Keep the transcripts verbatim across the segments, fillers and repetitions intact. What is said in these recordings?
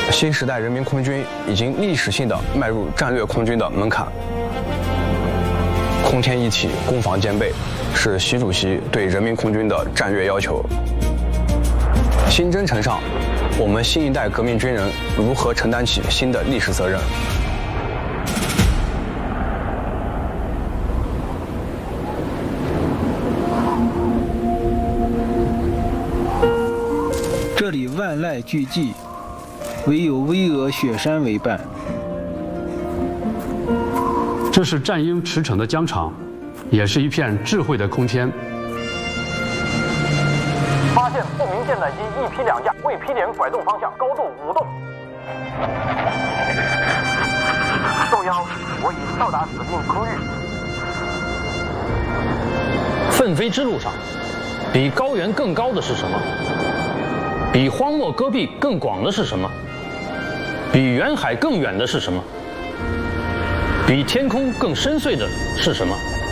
新时代人民空军已经历史性的迈入战略空军的门槛。空天一体，攻防兼备，是习主席对人民空军的战略要求。新征程上，我们新一代革命军人如何承担起新的历史责任？ 这里万籁俱寂，唯有巍峨雪山为伴。 这是战鹰驰骋的疆场，也是一片智慧的空天。 发现不明舰载机一批两架，未批点拐动方向，高度五洞。受邀，我已到达指定空域。 奋飞之路上，比高原更高的是什么？比荒漠戈壁更广的是什么？比远海更远的是什么？比天空更深邃的是什么？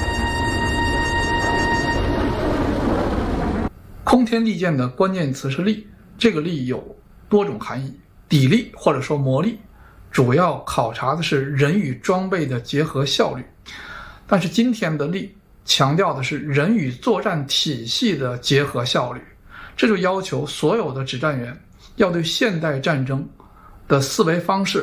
空天利剑的关键词是力，这个力有多种含义。砥砺或者说磨砺，主要考察的是人与装备的结合效率。但是今天的力强调的是人与作战体系的结合效率，这就要求所有的指战员要对现代战争的思维方式